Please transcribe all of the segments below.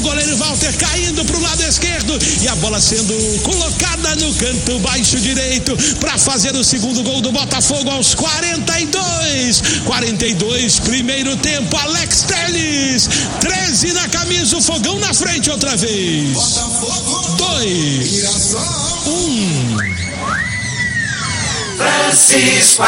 goleiro Walter caindo para o lado esquerdo e a bola sendo colocada no canto baixo direito para fazer o segundo gol do Botafogo aos 42, primeiro tempo. Alex Telles, 13 na camisa, o Fogão na frente outra vez. Botafogo 2, 1. Francisco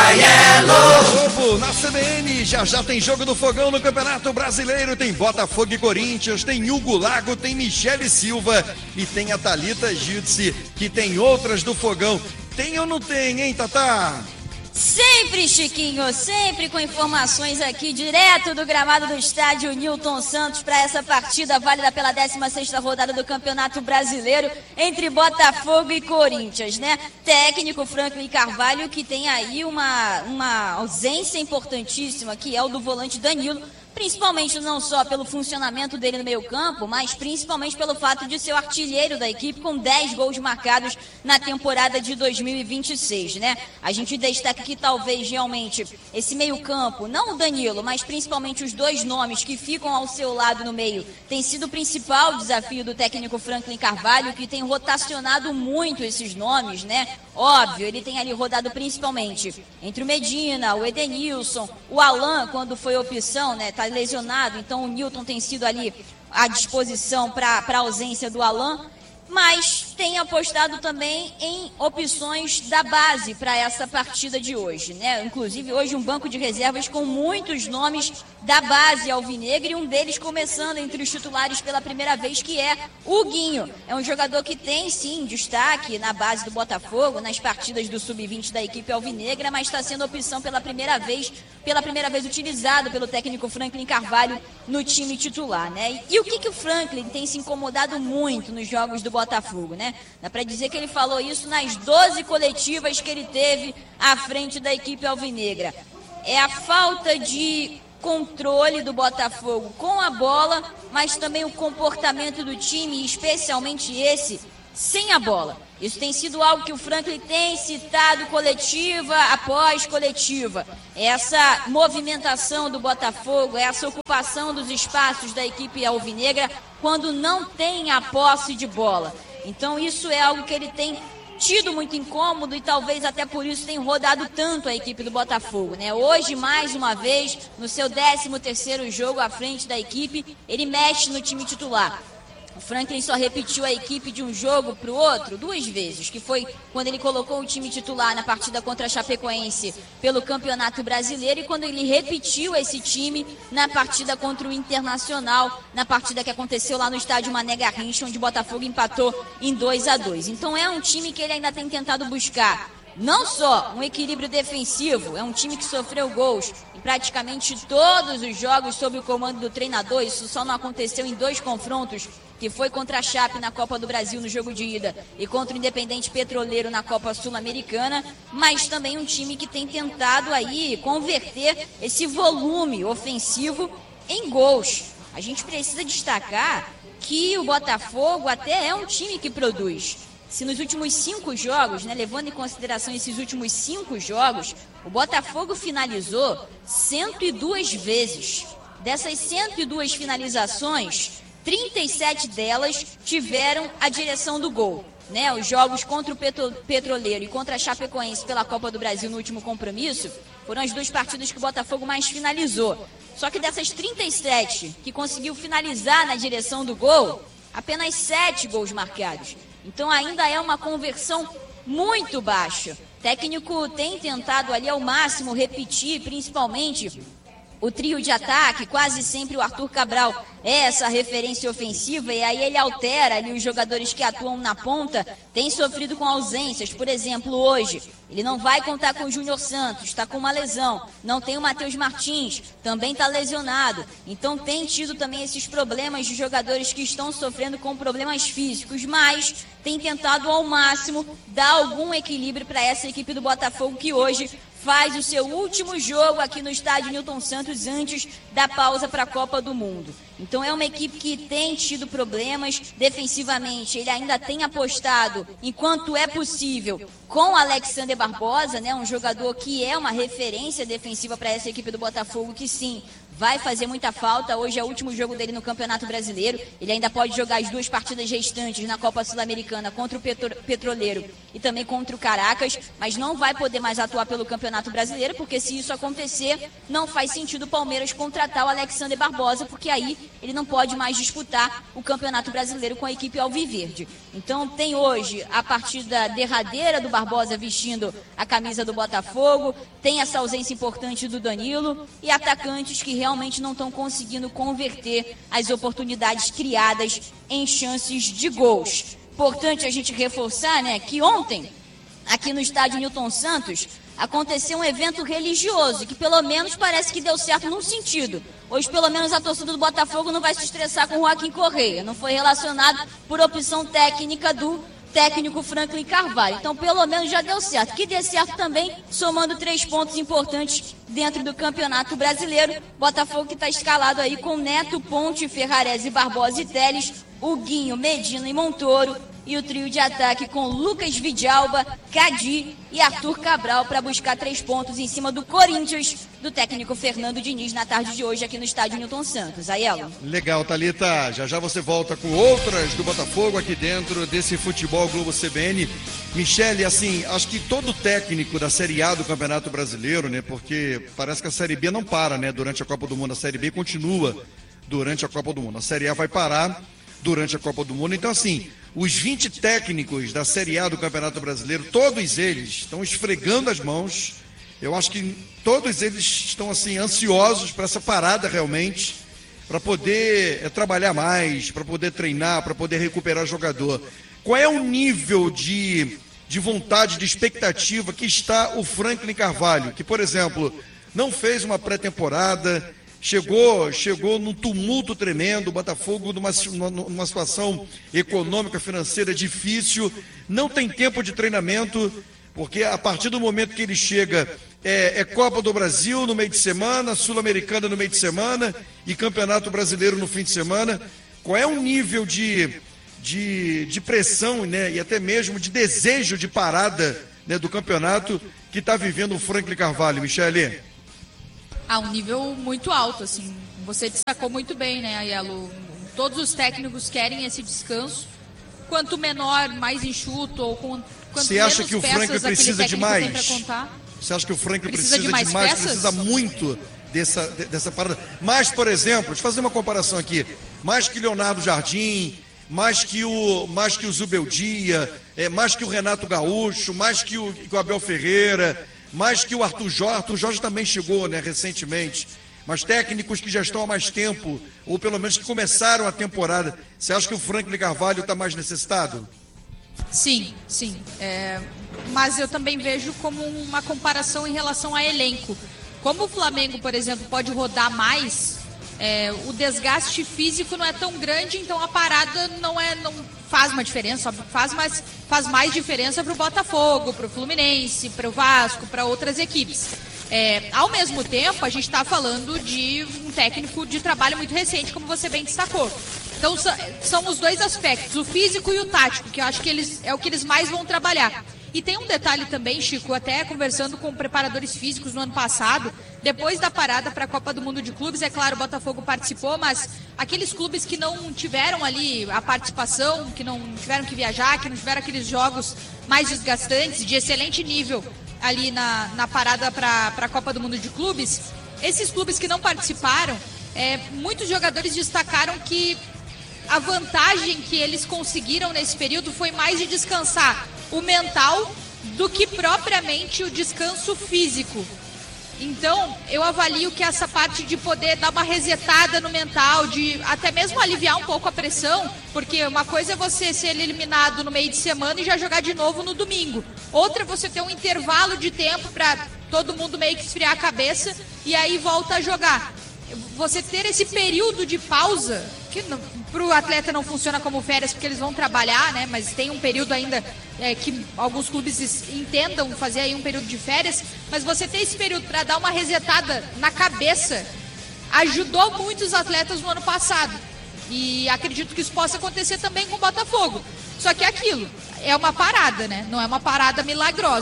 Aiello. Globo, na CBN, já tem jogo do Fogão no Campeonato Brasileiro. Tem Botafogo e Corinthians, tem Hugo Lago, tem Michele Silva e tem a Thalita Jutsi, que tem outras do Fogão. Tem ou não tem, hein, Tatá? Sempre, Chiquinho, sempre com informações aqui direto do gramado do estádio Newton Santos para essa partida válida pela 16ª rodada do Campeonato Brasileiro entre Botafogo e Corinthians, né? Técnico Franklin Carvalho, que tem aí uma ausência importantíssima, que é o do volante Danilo, principalmente não só pelo funcionamento dele no meio campo, mas principalmente pelo fato de ser o artilheiro da equipe com 10 gols marcados na temporada de 2026, né? A gente destaca que talvez realmente esse meio campo, não o Danilo, mas principalmente os dois nomes que ficam ao seu lado no meio, tem sido o principal desafio do técnico Franklin Carvalho, que tem rotacionado muito esses nomes, né? Óbvio, ele tem ali rodado principalmente entre o Medina, o Edenilson, o Alan, quando foi opção, né? Tá lesionado, então o Newton tem sido ali à disposição para a ausência do Alan, mas tem apostado também em opções da base para essa partida de hoje, né? Inclusive hoje um banco de reservas com muitos nomes da base alvinegra e um deles começando entre os titulares pela primeira vez, que é o Guinho. É um jogador que tem sim destaque na base do Botafogo, nas partidas do sub-20 da equipe alvinegra, mas está sendo opção pela primeira vez utilizado pelo técnico Franklin Carvalho no time titular, né? E o que o Franklin tem se incomodado muito nos jogos do Botafogo, né? Dá para dizer que ele falou isso nas 12 coletivas que ele teve à frente da equipe alvinegra. É a falta de controle do Botafogo com a bola, mas também o comportamento do time, especialmente esse sem a bola. Isso tem sido algo que o Franklin tem citado coletiva após coletiva. Essa movimentação do Botafogo, essa ocupação dos espaços da equipe alvinegra quando não tem a posse de bola. Então isso é algo que ele tem tido muito incômodo e talvez até por isso tem rodado tanto a equipe do Botafogo, né? Hoje, mais uma vez, no seu 13º jogo à frente da equipe, ele mexe no time titular. O Franklin só repetiu a equipe de um jogo para o outro 2 vezes, que foi quando ele colocou o time titular na partida contra a Chapecoense pelo Campeonato Brasileiro e quando ele repetiu esse time na partida contra o Internacional, na partida que aconteceu lá no estádio Mané Garrincha, onde o Botafogo empatou em 2-2. Então é um time que ele ainda tem tentado buscar não só um equilíbrio defensivo, é um time que sofreu gols em praticamente todos os jogos sob o comando do treinador. Isso só não aconteceu em 2 confrontos, que foi contra a Chape na Copa do Brasil no jogo de ida e contra o Independente Petroleiro na Copa Sul-Americana, mas também um time que tem tentado aí converter esse volume ofensivo em gols. A gente precisa destacar que o Botafogo até é um time que produz. Se nos últimos 5 jogos, né, levando em consideração esses últimos 5 jogos, o Botafogo finalizou 102 vezes. Dessas 102 finalizações, 37 delas tiveram a direção do gol, né? Os jogos contra o Petroleiro e contra a Chapecoense pela Copa do Brasil no último compromisso foram as 2 partidas que o Botafogo mais finalizou. Só que dessas 37 que conseguiu finalizar na direção do gol, apenas 7 gols marcados. Então ainda é uma conversão muito baixa. O técnico tem tentado ali ao máximo repetir, principalmente o trio de ataque, quase sempre o Arthur Cabral é essa referência ofensiva e aí ele altera ali os jogadores que atuam na ponta, tem sofrido com ausências. Por exemplo, hoje ele não vai contar com o Júnior Santos, está com uma lesão, não tem o Matheus Martins, também está lesionado, então tem tido também esses problemas de jogadores que estão sofrendo com problemas físicos, mas tem tentado ao máximo dar algum equilíbrio para essa equipe do Botafogo, que hoje faz o seu último jogo aqui no estádio Newton Santos antes da pausa para a Copa do Mundo. Então é uma equipe que tem tido problemas defensivamente. Ele ainda tem apostado, enquanto é possível, com o Alexander Barbosa, né, um jogador que é uma referência defensiva para essa equipe do Botafogo, que sim, vai fazer muita falta. Hoje é o último jogo dele no Campeonato Brasileiro. Ele ainda pode jogar as 2 partidas restantes na Copa Sul-Americana contra o Petroleiro e também contra o Caracas, mas não vai poder mais atuar pelo Campeonato Brasileiro, porque se isso acontecer, não faz sentido o Palmeiras contratar o Alexander Barbosa, porque aí ele não pode mais disputar o Campeonato Brasileiro com a equipe alviverde. Então tem hoje a partida derradeira do Barbosa vestindo a camisa do Botafogo, tem essa ausência importante do Danilo e atacantes que realmente não estão conseguindo converter as oportunidades criadas em chances de gols. Importante a gente reforçar, né, que ontem, aqui no estádio Newton Santos, aconteceu um evento religioso, que pelo menos parece que deu certo num sentido. Hoje, pelo menos, a torcida do Botafogo não vai se estressar com o Joaquim Correia. Não foi relacionado por opção técnica do técnico Franklin Carvalho. Então, pelo menos, já deu certo. Que dê certo também, somando 3 pontos importantes dentro do Campeonato Brasileiro. Botafogo que está escalado aí com Neto, Ponte, Ferrarese, Barbosa e Teles, Huguinho, Medina e Montoro. E o trio de ataque com Lucas Vidalba, Cadi e Arthur Cabral para buscar 3 pontos em cima do Corinthians, do técnico Fernando Diniz, na tarde de hoje aqui no estádio Newton Santos. Aiello. Legal, Thalita. Já já você volta com outras do Botafogo aqui dentro desse Futebol Globo CBN. Michele, assim, acho que todo técnico da Série A do Campeonato Brasileiro, né, porque parece que a Série B não para, né, durante a Copa do Mundo. A Série B continua durante a Copa do Mundo. A Série A vai parar durante a Copa do Mundo. Então, assim, os 20 técnicos da Série A do Campeonato Brasileiro, todos eles estão esfregando as mãos. Eu acho que todos eles estão, assim, ansiosos para essa parada realmente, para poder trabalhar mais, para poder treinar, para poder recuperar jogador. Qual é o nível de vontade, de expectativa que está o Franklin Carvalho, que, por exemplo, não fez uma pré-temporada, chegou num tumulto tremendo, o Botafogo numa situação econômica, financeira difícil, não tem tempo de treinamento, porque a partir do momento que ele chega, é Copa do Brasil no meio de semana, Sul-Americana no meio de semana e Campeonato Brasileiro no fim de semana. Qual é o nível de pressão, né, e até mesmo de desejo de parada, né, do campeonato que está vivendo o Franklin Carvalho, Michele? Um nível muito alto, assim. Você destacou muito bem, né, Aiello? Todos os técnicos querem esse descanso. Quanto menor, mais enxuto, ou quanto Você acha que o Franklin precisa de mais? Você acha que o Franklin precisa de mais? Precisa muito dessa parada? Mais, por exemplo, deixa eu fazer uma comparação aqui. Mais que Leonardo Jardim, mais que o Zubeldia, mais que o Renato Gaúcho, mais que o Abel Ferreira, mais que o Arthur Jorge. Arthur Jorge também chegou, né, recentemente. Mas técnicos que já estão há mais tempo, ou pelo menos que começaram a temporada. Você acha que o Franklin Carvalho está mais necessitado? Sim. Mas eu também vejo como uma comparação em relação a elenco. Como o Flamengo, por exemplo, pode rodar mais, o desgaste físico não é tão grande, então a parada não faz uma diferença, mas faz mais diferença para o Botafogo, para o Fluminense, para o Vasco, para outras equipes. Ao mesmo tempo, a gente está falando de um técnico de trabalho muito recente, como você bem destacou. Então, são os dois aspectos, o físico e o tático, que eu acho que é o que eles mais vão trabalhar. E tem um detalhe também, Chico, até conversando com preparadores físicos no ano passado, depois da parada para a Copa do Mundo de Clubes, é claro, o Botafogo participou, mas aqueles clubes que não tiveram ali a participação, que não tiveram que viajar, que não tiveram aqueles jogos mais desgastantes, de excelente nível ali na parada para a Copa do Mundo de Clubes, esses clubes que não participaram, muitos jogadores destacaram que a vantagem que eles conseguiram nesse período foi mais de descansar o mental do que propriamente o descanso físico. Então, eu avalio que essa parte de poder dar uma resetada no mental, de até mesmo aliviar um pouco a pressão, porque uma coisa é você ser eliminado no meio de semana e já jogar de novo no domingo. Outra é você ter um intervalo de tempo para todo mundo meio que esfriar a cabeça e aí volta a jogar. Você ter esse período de pausa, que para o atleta não funciona como férias, porque eles vão trabalhar, né? Mas tem um período ainda que alguns clubes entendam fazer aí um período de férias, mas você ter esse período para dar uma resetada na cabeça ajudou muitos atletas no ano passado. E acredito que isso possa acontecer também com o Botafogo. Só que é aquilo, é uma parada, né? Não é uma parada milagrosa.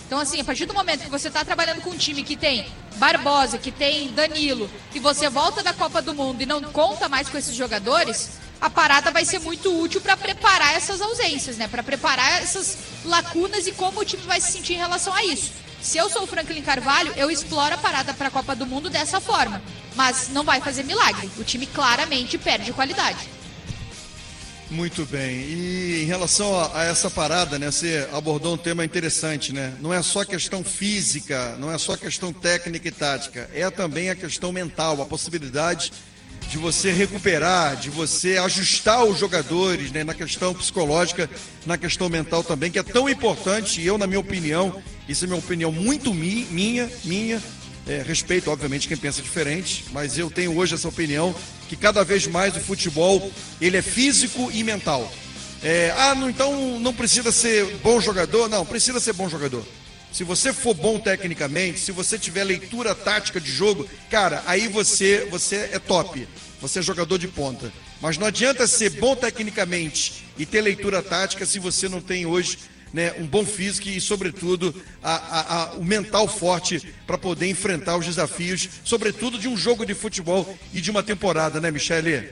Então, assim, a partir do momento que você está trabalhando com um time que tem Barbosa, que tem Danilo, e você volta da Copa do Mundo e não conta mais com esses jogadores, a parada vai ser muito útil para preparar essas ausências, né? Para preparar essas lacunas e como o time vai se sentir em relação a isso. Se eu sou o Franklin Carvalho, eu exploro a parada para a Copa do Mundo dessa forma. Mas não vai fazer milagre. O time claramente perde qualidade. Muito bem. E em relação a essa parada, né? Você abordou um tema interessante, né? Não é só questão física, não é só questão técnica e tática. É também a questão mental, a possibilidade de você recuperar, de você ajustar os jogadores, né, na questão psicológica, na questão mental também, que é tão importante. E eu, na minha opinião, isso é minha opinião muito minha, respeito, obviamente, quem pensa diferente, mas eu tenho hoje essa opinião, que cada vez mais o futebol, ele é físico e mental. Então não precisa ser bom jogador? Não, precisa ser bom jogador. Se você for bom tecnicamente, se você tiver leitura tática de jogo, cara, aí você é top. Você é jogador de ponta. Mas não adianta ser bom tecnicamente e ter leitura tática se você não tem hoje, né, um bom físico e, sobretudo, o mental forte para poder enfrentar os desafios, sobretudo de um jogo de futebol e de uma temporada, né, Michele?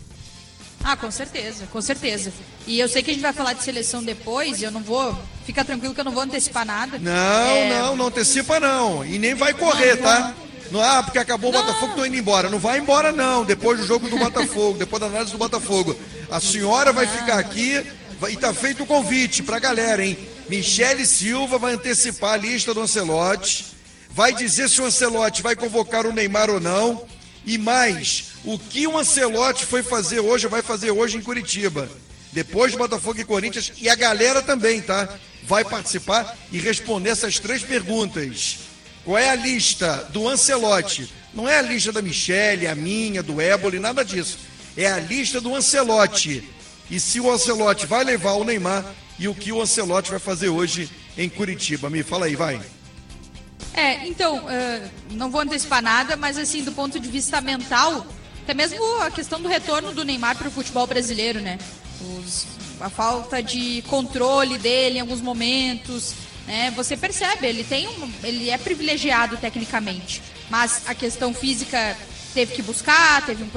Com certeza, com certeza. E eu sei que a gente vai falar de seleção depois, e eu não vou... Fica tranquilo que eu não vou antecipar nada. Não antecipa não. E nem vai correr, tá? Não, porque acabou o Botafogo, tô indo embora. Não vai embora não, depois do jogo do Botafogo, depois da análise do Botafogo. A senhora vai ficar aqui e tá feito o convite pra galera, hein? Michele Silva vai antecipar a lista do Ancelotti, vai dizer se o Ancelotti vai convocar o Neymar ou não, e mais, o que o Ancelotti vai fazer hoje em Curitiba. Depois do Botafogo e Corinthians, e a galera também, tá? Vai participar e responder essas 3 perguntas. Qual é a lista do Ancelotti? Não é a lista da Michele, a minha, do Éboli, nada disso. É a lista do Ancelotti. E se o Ancelotti vai levar o Neymar e o que o Ancelotti vai fazer hoje em Curitiba. Me fala aí, vai. Então, não vou antecipar nada, mas assim, do ponto de vista mental, até mesmo a questão do retorno do Neymar para o futebol brasileiro, né? A falta de controle dele em alguns momentos, né? Você percebe, ele é privilegiado tecnicamente, mas a questão física teve que buscar, teve um